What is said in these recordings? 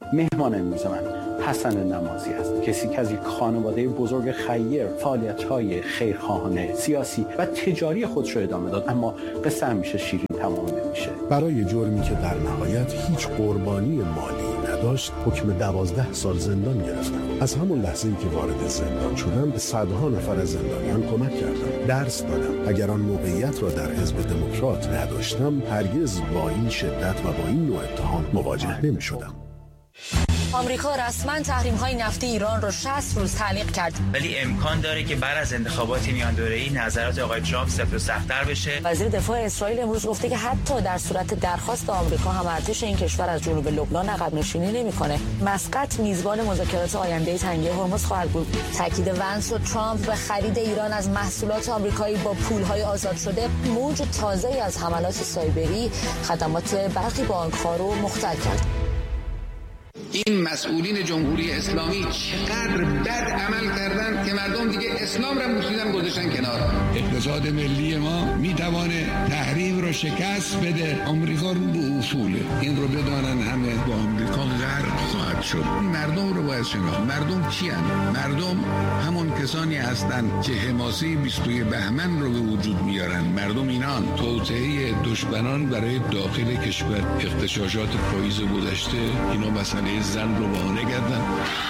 مهمان امروز من حسن نمازی است، کسی که از یک خانواده بزرگ خیر فعالیت‌های خیرخواهانه، سیاسی و تجاری خودش رو ادامه داد، اما قصه همیشه شیرین تمام نمیشه. برای جرمی که در نهایت هیچ قربانی مالی نداشت حکم 12 سال زندان گرفتم. از همون لحظه‌ای که وارد زندان شدم به صدها نفر از زندانیان کمک کردم، درس دادم. اگر آن موقعیت را در حزب دموکرات نداشتم هرگز با این شدت و با این نوع اتهام مواجه نمی‌شدم. آمریکا رسما تحریم‌های نفتی ایران را 60 روز تعلیق کرد. ولی امکان داره که بعد از انتخابات میان دوره‌ای نظرات آقای ترامپ سفت و سخت‌تر بشه. وزیر دفاع اسرائیل امروز گفته که حتی در صورت درخواست آمریکا هم ارتش این کشور از جنوب لبنان عقب نشینی نمی‌کنه. مسقط میزبان مذاکرات آینده تنگه هرمز خواهد بود. تاکید ونس و ترامپ به خرید ایران از محصولات آمریکایی با پول‌های آزاد شده موج تازه‌ای از حملات سایبری خدمات برخی بانک‌ها رو مختل کرد. این مسئولین جمهوری اسلامی چقدر بد عمل کردن که مردم دیگه اسلام را مسلم گذاشتن کنار. اقتصاد ملی ما میتوانه تحریم رو شکست بده. آمریکا رو به اصوله، این رو بدانن همه. با آمریکا غرق خواهد شد. مردم رو باید شناخت. مردم چی هستند؟ مردم همون کسانی هستند که حماسه 22 بهمن رو به وجود میارن. مردم اینان. توطئه دشمنان برای داخل کشور، اغتشاشات پاییز گذشته، اینا مسئله زن رو بهانه کردن.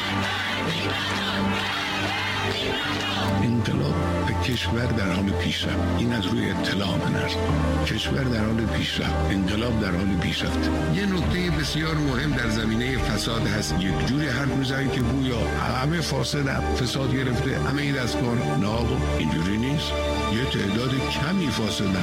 انقلاب به کشور در حال پیشرفت. این از روی اطلاع من است. کشور در حال پیشرفت، انقلاب در حال پیشرفت. یه نکته بسیار مهم در زمینه فساد هست. یک جوری حرف میزنن که گویا همه فاسد، فساد گرفته، همه این از کار. نه آقا، اینجوری نیست. یه تعداد کمی فاسدن.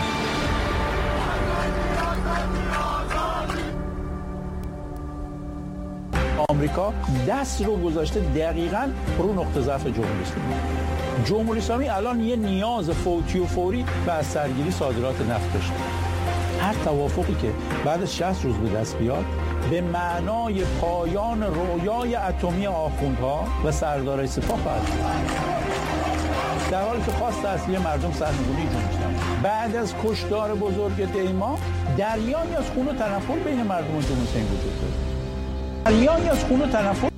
آمریکا دست رو گذاشته دقیقاً رو نقطه ضعف جمهوری اسلامی. جمهوری اسلامی الان یه نیاز فوتی و فوری به از سرگیری صادرات نفت داشته. هر توافقی که بعد از 60 روز به دست بیاد به معنای پایان رویای اتمی آخوندها و سردارای سپاه خواهد بود. در حالی که خواست اصلی مردم سرنگونی جمهوری اسلامی. بعد از کشتار بزرگ دیما دریانی از خون و تنفر بین مردم جمهوری اسلامی وجود داره. دریانی از خون و تنفر